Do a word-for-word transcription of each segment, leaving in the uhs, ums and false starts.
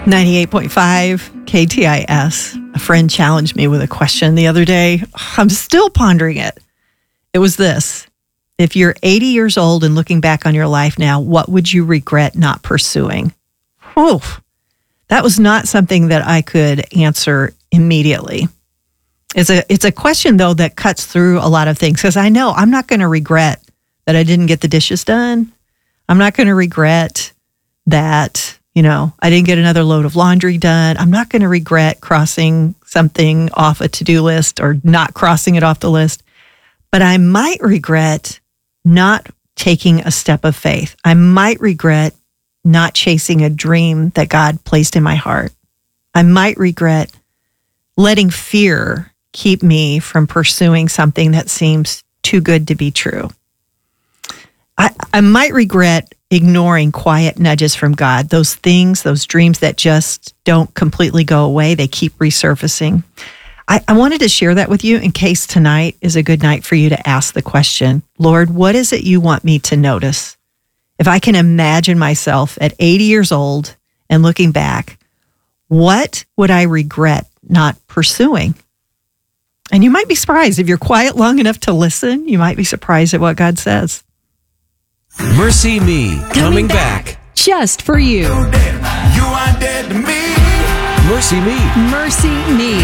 ninety-eight point five K T I S. A friend challenged me with a question the other day. I'm still pondering it. It was this. If you're eighty years old and looking back on your life now, what would you regret not pursuing? Whew. That was not something that I could answer immediately. It's a, it's a question, though, that cuts through a lot of things, because I know I'm not going to regret that I didn't get the dishes done. I'm not going to regret that, you know, I didn't get another load of laundry done. I'm not going to regret crossing something off a to-do list or not crossing it off the list. But I might regret not taking a step of faith. I might regret not chasing a dream that God placed in my heart. I might regret letting fear keep me from pursuing something that seems too good to be true. I, I might regret ignoring quiet nudges from God, those things, those dreams that just don't completely go away. They keep resurfacing. I, I wanted to share that with you in case tonight is a good night for you to ask the question, Lord, what is it you want me to notice? If I can imagine myself at eighty years old and looking back, what would I regret not pursuing? And you might be surprised. If you're quiet long enough to listen, you might be surprised at what God says. Mercy Me, coming, coming back. back. Just for you. You are dead to me. Mercy Me. Mercy Me.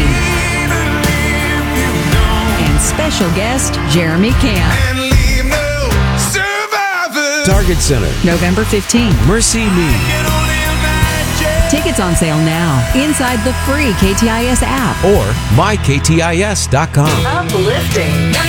And special guest, Jeremy Camp. And leave no survivors. Target Center. November fifteenth. Mercy Me. Tickets on sale now inside the free K T I S app. Or my K T I S dot com. Uplifting.